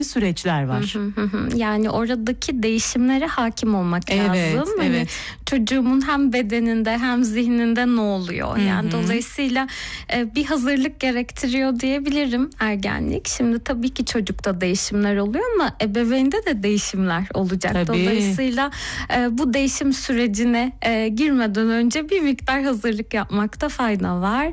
süreçler var. Yani oradaki değişimlere hakim olmak lazım. Hani çocuğumun hem bedeninde hem zihninde ne oluyor? Yani dolayısıyla bir hazırlık gerektiriyor diyebilirim ergenlik. Şimdi tabii ki çocukta değişimler oluyor ama ebeveynde de değişimler olacak. Tabii. Dolayısıyla bu değişim sürecine girmeden önce bir miktar hazırlık yapmakta fayda var.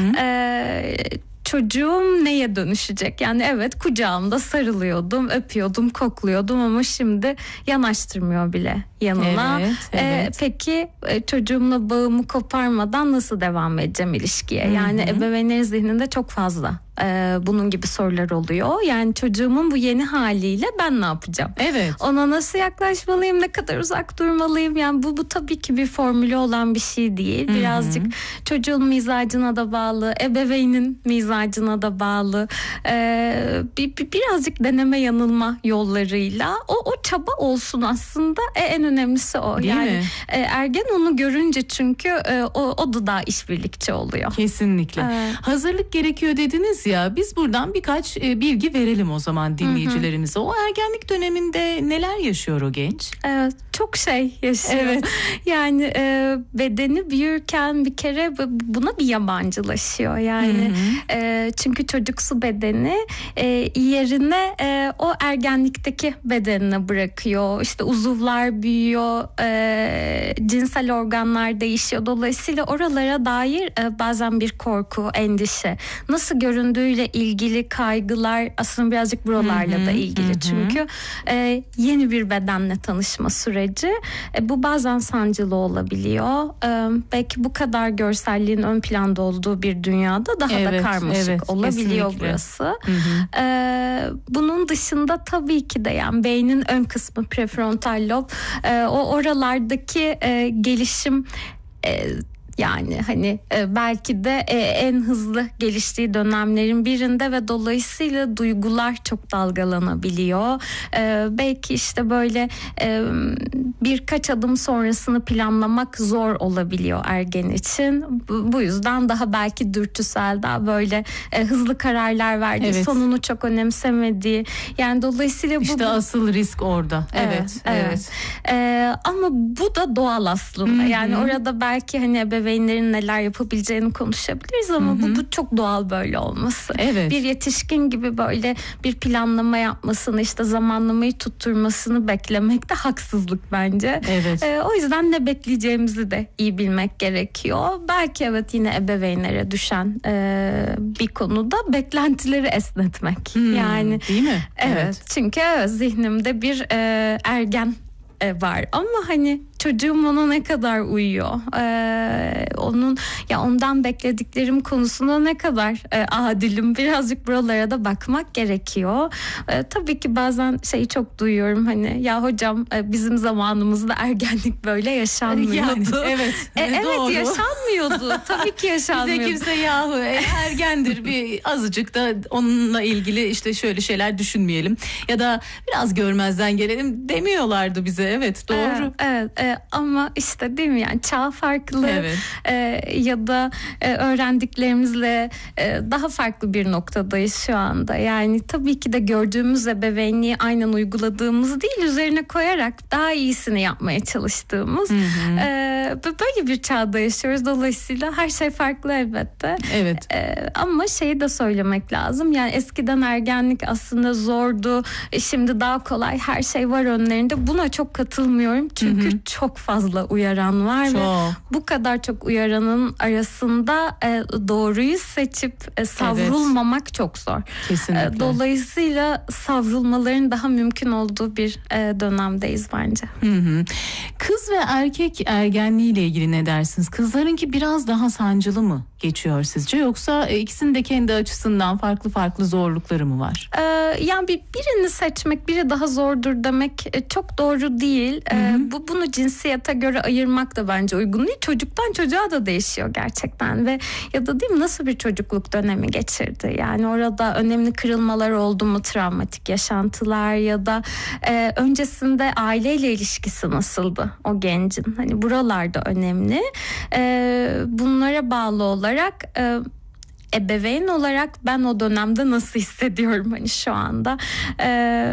Çocuğum neye dönüşecek? Yani evet, kucağımda sarılıyordum, öpüyordum, kokluyordum ama şimdi yanaştırmıyor bile yanına. Peki çocuğumla bağımı koparmadan nasıl devam edeceğim ilişkiye? Yani ebeveynlerin zihninde çok fazla bunun gibi sorular oluyor. Yani çocuğumun bu yeni haliyle ben ne yapacağım? Ona nasıl yaklaşmalıyım? Ne kadar uzak durmalıyım? Yani bu tabii ki bir formülü olan bir şey değil. Birazcık çocuğun mizacına da bağlı, ebeveynin mizacına da bağlı. Birazcık deneme yanılma yollarıyla o çaba olsun aslında. En önemlisi o. Değil yani mi? Ergen onu görünce çünkü o da daha işbirlikçi oluyor. Kesinlikle. Hazırlık gerekiyor dediniz ya, biz buradan birkaç bilgi verelim o zaman dinleyicilerimize. O ergenlik döneminde neler yaşıyor o genç? Çok şey yaşıyor. Yani bedeni büyürken bir kere buna bir yabancılaşıyor. Yani çünkü çocuksu bedeni yerine o ergenlikteki bedenine bırakıyor. İşte uzuvlar büyüyor, cinsel organlar değişiyor. Dolayısıyla oralara dair bazen bir korku, endişe, nasıl göründüğüyle ilgili kaygılar aslında birazcık buralarla da ilgili. Çünkü yeni bir bedenle tanışma süreci. Bu bazen sancılı olabiliyor. Belki bu kadar görselliğin ön planda olduğu bir dünyada daha da karmaşık olabiliyor kesinlikle. Burası. Bunun dışında tabii ki de yani beynin ön kısmı, prefrontal lob, o oralardaki gelişim yani hani belki de en hızlı geliştiği dönemlerin birinde ve dolayısıyla duygular çok dalgalanabiliyor. Belki işte böyle birkaç adım sonrasını planlamak zor olabiliyor ergen için. Bu yüzden daha belki dürtüsel, daha böyle hızlı kararlar verdiği, sonunu çok önemsemediği. Yani dolayısıyla işte asıl risk orada. Evet. Ama bu da doğal aslında. Yani orada belki hani ebeveynlerin neler yapabileceğini konuşabiliriz ama bu çok doğal böyle olması. Bir yetişkin gibi böyle bir planlama yapmasını, işte zamanlamayı tutturmasını beklemek de haksızlık bence. O yüzden ne bekleyeceğimizi de iyi bilmek gerekiyor. Belki yine ebeveynlere düşen bir konuda beklentileri esnetmek. Yani değil mi? Çünkü zihnimde bir ergen var ama hani çocuğum ona ne kadar uyuyor, ondan beklediklerim konusunda ne kadar adilim, birazcık buralara da bakmak gerekiyor. Tabii ki bazen şeyi çok duyuyorum, hani ya hocam bizim zamanımızda ergenlik böyle yaşanmıyordu. Doğru. Yaşanmıyordu. Tabii ki yaşanmıyordu. Bize kimse yahu ergendir, bir azıcık da onunla ilgili işte şöyle şeyler düşünmeyelim ya da biraz görmezden gelelim demiyorlardı bize. Doğru. Ama işte değil mi, yani çağ farklı ya da öğrendiklerimizle daha farklı bir noktadayız şu anda. Yani tabii ki de gördüğümüz ebeveynliği aynen uyguladığımız değil, üzerine koyarak daha iyisini yapmaya çalıştığımız böyle bir çağda yaşıyoruz. Dolayısıyla her şey farklı elbette. Ama şeyi de söylemek lazım. Yani eskiden ergenlik aslında zordu. Şimdi daha kolay, her şey var önlerinde. Buna çok katılmıyorum. Çünkü çok fazla uyaran var ve bu kadar çok uyaranın arasında doğruyu seçip savrulmamak çok zor. Kesinlikle. Dolayısıyla savrulmaların daha mümkün olduğu bir dönemdeyiz bence. Kız ve erkek ergenliği ile ilgili ne dersiniz? Kızlarınki biraz daha sancılı mı geçiyor sizce, yoksa ikisinin de kendi açısından farklı zorlukları mı var? Yani birini seçmek, biri daha zordur demek çok doğru değil. Bunu cinsiyete göre ayırmak da bence uygun değil. Çocuktan çocuğa da değişiyor gerçekten ve ya da değil mi, nasıl bir çocukluk dönemi geçirdi? Yani orada önemli kırılmalar oldu mu, travmatik yaşantılar ya da öncesinde aileyle ilişkisi nasıldı o gencin? Hani buralarda önemli. Bunlara bağlı olarak ebeveyn olarak ben o dönemde nasıl hissediyorum hani şu anda.